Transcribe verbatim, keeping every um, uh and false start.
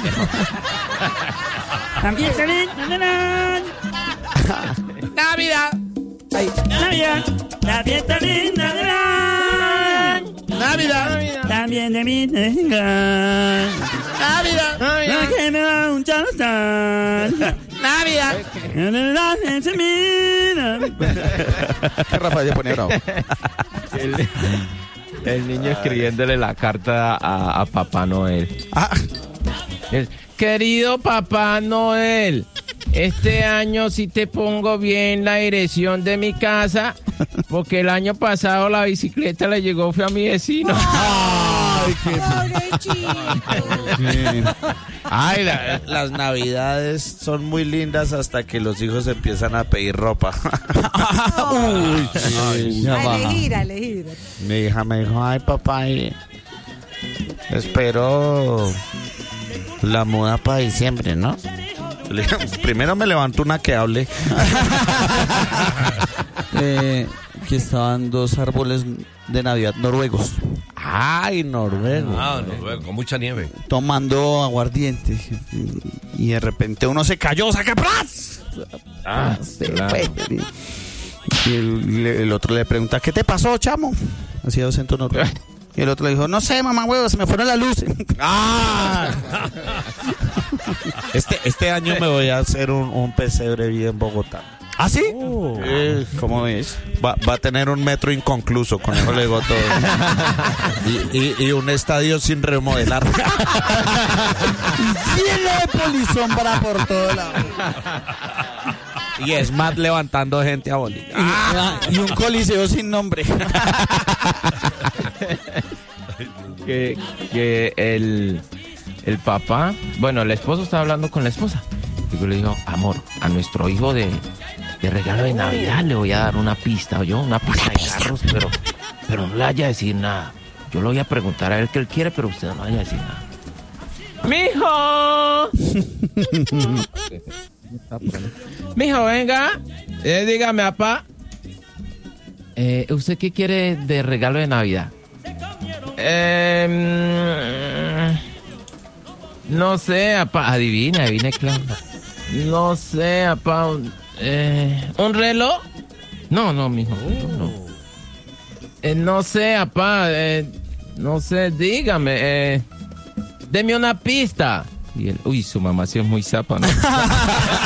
Navidad. Ay. Navidad, la fiesta linda de la Navidad. también de mi venga. Navidad. La que me va un charlatán. Navidad. La gente mira. Que Rafael se pone bravo. El, el niño escribiéndole la carta a, a Papá Noel. Ah, Es, querido Papá Noel, este año sí te pongo bien la dirección de mi casa, porque el año pasado la bicicleta le llegó fue a mi vecino. ay, qué... Pobrecito. Sí. Ay, la- las navidades son muy lindas hasta que los hijos empiezan a pedir ropa. Uy, ya A va. elegir, a elegir. Mi hija me dijo, ay papá, y espero la muda para diciembre, ¿no? Le dije, primero me levanto una que hable. Eh, que estaban dos árboles de Navidad noruegos Ay, noruego. Ah, no, con mucha nieve. tomando aguardiente y de repente uno se cayó, ¡saca pras! Ah, Se claro. fue. Y el, el otro le pregunta, ¿qué te pasó, chamo? Hacía acento noruego. Y el otro le dijo, no sé, mamá huevo, se me fueron las luces. ¡Ah! Este, este año me voy a hacer un, un pesebre bien en Bogotá. ¿Ah, sí? Eh, ¿Cómo ves? Va, va a tener un metro inconcluso, con eso le digo todo. Y, y, y un estadio sin remodelar. Lleno de polisombra por todo lado. Y es más levantando gente a bolilla. Y, y un coliseo sin nombre. que, que el, el papá, bueno, el esposo estaba hablando con la esposa. Y le dijo, amor, a nuestro hijo de, de regalo de Navidad le voy a dar una pista, o yo, una pista de carros, pero, pero no le vaya a decir nada. Yo le voy a preguntar a él qué él quiere, pero usted no le vaya a decir nada. ¡Mijo! Mijo, venga. Eh, dígame, papá. Eh, ¿Usted qué quiere de regalo de Navidad? Eh, no sé, papá. Adivine, adivine, claro. No sé, papá. Eh, ¿Un reloj? No, no, mijo. No, no. Eh, no sé, papá. Eh, no sé, dígame. Eh, deme una pista. Y él, uy, su mamá sí es muy zapa, ¿no?